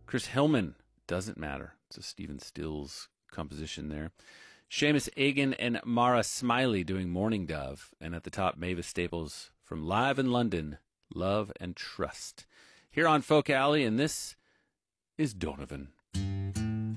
Chris Hillman, Doesn't Matter. It's a Stephen Stills composition there. Seamus Egan and Mara Smiley doing Morning Dove. And at the top, Mavis Staples from Live in London, Love and Trust. Here on Folk Alley, and this is Donovan.